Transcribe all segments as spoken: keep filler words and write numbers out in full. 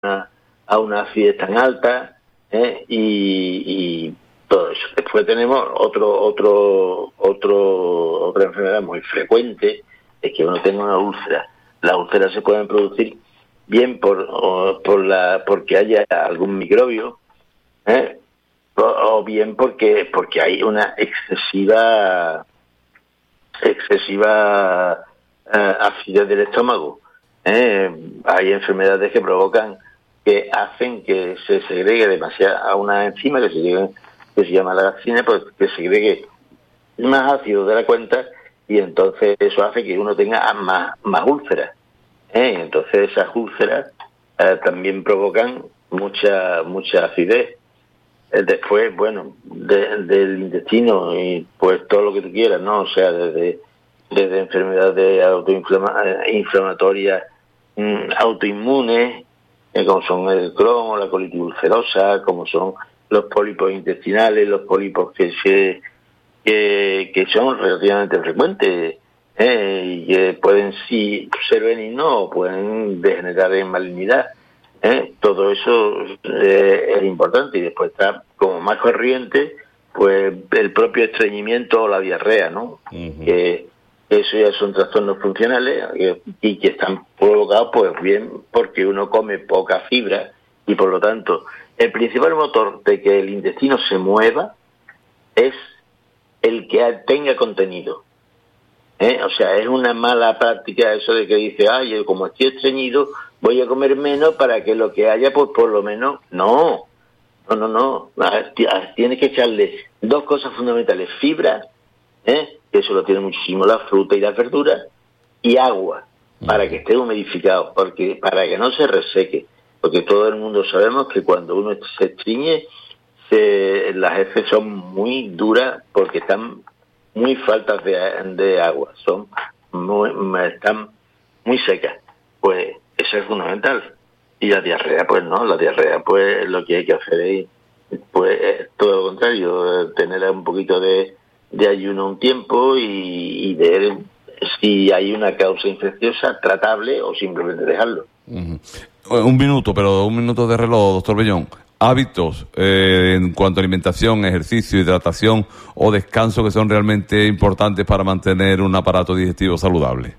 una, a una acidez tan alta, ¿eh? y, y todo eso. Después tenemos otro otro otro otra enfermedad muy frecuente, es que uno tenga una úlcera. Las úlceras se pueden producir bien por por la porque haya algún microbio, ¿eh? o, o bien porque porque hay una excesiva excesiva eh, acidez del estómago. ¿eh? Hay enfermedades que provocan, que hacen que se segregue demasiado a una enzima que se, llegue, que se llama la galactina, pues que segregue más ácido de la cuenta, y entonces eso hace que uno tenga más, más úlceras. ¿eh? Entonces esas úlceras eh, también provocan mucha mucha acidez. Eh, después, bueno, de, del intestino y pues todo lo que tú quieras, ¿no? O sea, desde, desde enfermedades autoinflamatorias, mm, autoinmunes, eh, como son el Crohn o la colitis ulcerosa, como son los pólipos intestinales, los pólipos que se que, que son relativamente frecuentes, eh, y que pueden sí ser benignos o pueden degenerar en malignidad. ¿Eh? Todo eso eh, es importante. Y después está como más corriente pues el propio estreñimiento o la diarrea, ¿no? Uh-huh. Que eso ya son trastornos funcionales que, y que están provocados pues bien porque uno come poca fibra, y por lo tanto el principal motor de que el intestino se mueva es el que tenga contenido. ¿Eh? O sea, es una mala práctica eso de que dice, ay, yo como estoy estreñido voy a comer menos para que lo que haya, pues por lo menos, no, no, no, no, tienes que echarle dos cosas fundamentales: fibra, ¿eh? que eso lo tiene muchísimo la fruta y las verduras, y agua, para que esté humidificado, porque para que no se reseque, porque todo el mundo sabemos que cuando uno se estreñe, se, las heces son muy duras porque están muy faltas de, de agua, son muy, están muy secas. Pues eso es fundamental. Y la diarrea, pues no, la diarrea, pues lo que hay que hacer es, pues es todo lo contrario, tener un poquito de, de ayuno un tiempo y, y ver si hay una causa infecciosa tratable o simplemente dejarlo. Uh-huh. Un minuto, pero un minuto de reloj, doctor Bellón. Hábitos eh, en cuanto a alimentación, ejercicio, hidratación o descanso que son realmente importantes para mantener un aparato digestivo saludable.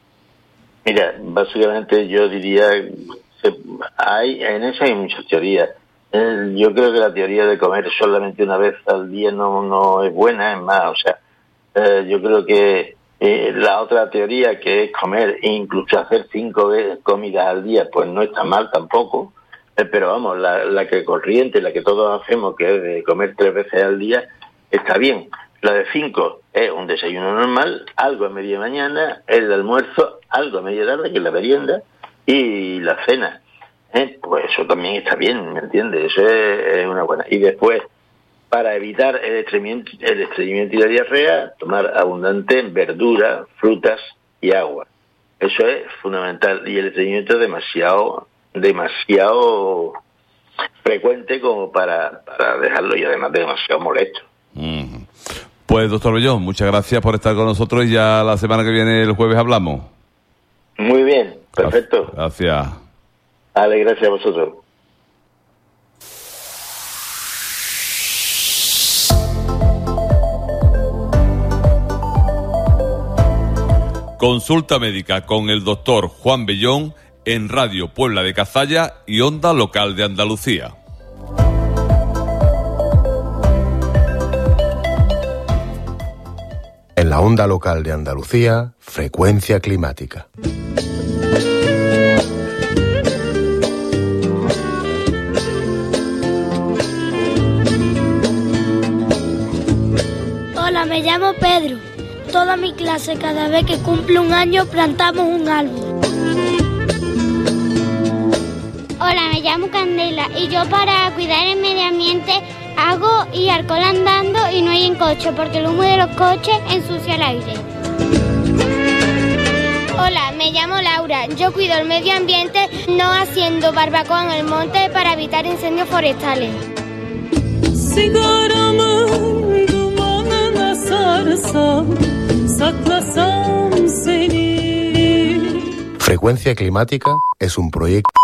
Mira, básicamente yo diría, se, hay en eso hay muchas teorías. Eh, yo creo que la teoría de comer solamente una vez al día no no es buena, es más, o sea, eh, yo creo que eh, la otra teoría, que es comer e incluso hacer cinco comidas al día, pues no está mal tampoco. Pero vamos, la, la que corriente, la que todos hacemos, que es de comer tres veces al día, está bien. La de cinco es un desayuno normal, algo a media mañana, el almuerzo, algo a media tarde, que es la merienda, y la cena. ¿Eh? Pues eso también está bien, ¿me entiendes? Eso es, es una buena. Y después, para evitar el estreñimiento, el estreñimiento y la diarrea, tomar abundante verdura, frutas y agua. Eso es fundamental. Y el estreñimiento es demasiado... demasiado frecuente como para, para dejarlo, y además demasiado molesto. Mm. Pues doctor Bellón, muchas gracias por estar con nosotros, y ya la semana que viene, el jueves, hablamos. Muy bien, perfecto. Gracias. Vale, gracias a vosotros. Consulta médica con el doctor Juan Bellón en Radio Puebla de Cazalla y Onda Local de Andalucía. En la Onda Local de Andalucía, Frecuencia Climática. Hola, me llamo Pedro. Toda mi clase, cada vez que cumple un año, plantamos un árbol. Hola, me llamo Candela y yo, para cuidar el medio ambiente, hago ir alcohol andando y no ir en coche, porque el humo de los coches ensucia el aire. Hola, me llamo Laura. Yo cuido el medio ambiente no haciendo barbacoa en el monte para evitar incendios forestales. Frecuencia Climática es un proyecto